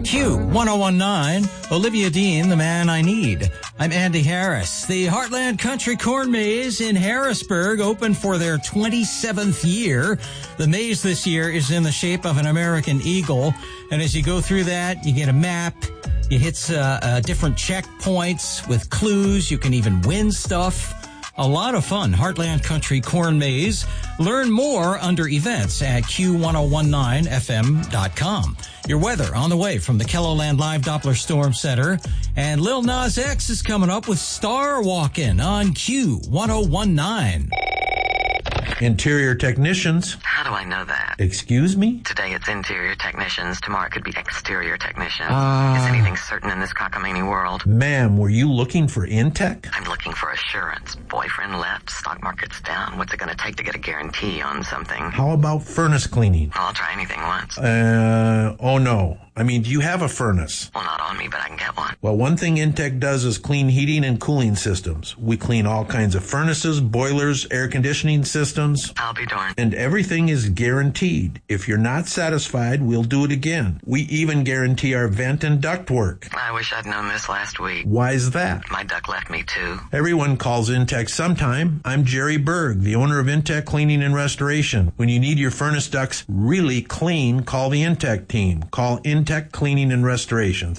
Q1019, Olivia Dean, the man I need. I'm Andy Harris. The Heartland Country Corn Maze in Harrisburg opened for their 27th year. The maze this year is in the shape of an American eagle. And as you go through that, you get a map. You hit different checkpoints with clues. You can even win stuff. A lot of fun. Heartland Country Corn Maze. Learn more under events at q1019fm.com. Your weather on the way from the KELOLAND Live Doppler Storm Center. And Lil Nas X is coming up with Star Walkin' on Q1019. Interior technicians. How do I know that? Excuse me? Today it's interior technicians. Tomorrow it could be exterior technicians. Is anything certain in this cockamamie world? Ma'am, were you looking for Intech? I'm looking for assurance. Boyfriend left, stock market's down. What's it going to take to get a guarantee on something? How about furnace cleaning? Well, I'll try anything once. Oh no. I mean, do you have a furnace? Well, not on me, but I can get one. Well, one thing Intech does is clean heating and cooling systems. We clean all kinds of furnaces, boilers, air conditioning systems. I'll be darned. And everything is guaranteed. If you're not satisfied, we'll do it again. We even guarantee our vent and duct work. I wish I'd known this last week. Why's that? My duck left me too. Everyone calls Intech sometime. I'm Jerry Berg, the owner of Intech Cleaning and Restoration. When you need your furnace ducts really clean, call the Intech team. Call Intech Cleaning and Restoration,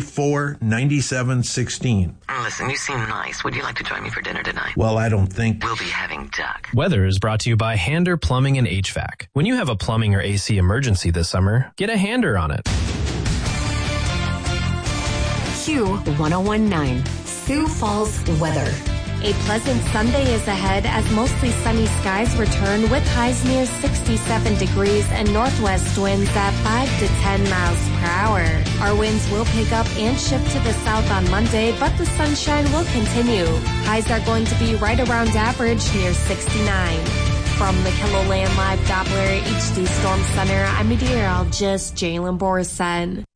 334-9716. Listen, you seem nice. Would you like to join me for dinner tonight? Well, I don't think... We'll be having duck. Weather is brought to you by Hander Plumbing and HVAC. When you have a plumbing or AC emergency this summer, get a Hander on it. Q1019, Sioux Falls weather. A pleasant Sunday is ahead as mostly sunny skies return with highs near 67 degrees and northwest winds at 5 to 10 miles per hour. Our winds will pick up and shift to the south on Monday, but the sunshine will continue. Highs are going to be right around average near 69. From the KELOLAND Live Doppler HD Storm Center, I'm meteorologist Jalen Borson.